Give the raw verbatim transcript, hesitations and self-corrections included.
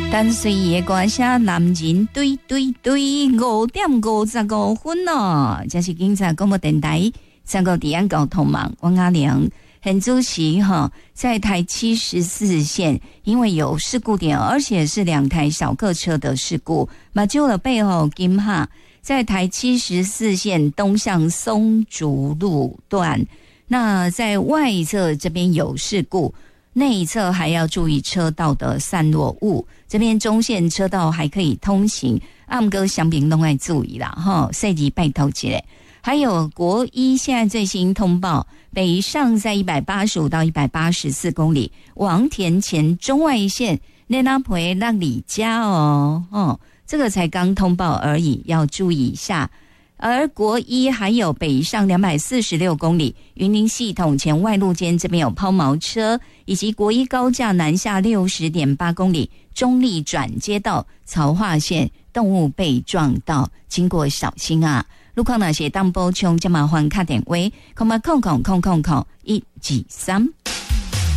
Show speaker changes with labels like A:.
A: 跟随的歌声，男人对对对，五点五十五分哦，这是警察广播电台三个地安交通网，王阿良很主席哈，在台七十四线，因为有事故点，而且是两台小客车的事故，马救了背后金哈，在台七十四线东向松竹路段，那在外侧这边有事故。内侧还要注意车道的散落物，这边中线车道还可以通行，暗哥详平都要注意啦哈，赛季拜托起来。还有国一现在最新通报，北上在一百八十五到一百八十四公里，王田前中外线内拉培让里家哦哦，这个才刚通报而已，要注意一下。而国一还有北上两百四十六公里，云林系统前外路间这边有抛锚车，以及国一高架南下 六十点八公里，中立转接道曹化线动物被撞到，经过小心啊！路况那些当波冲，就麻烦卡点位，空嘛空空空空空一几三。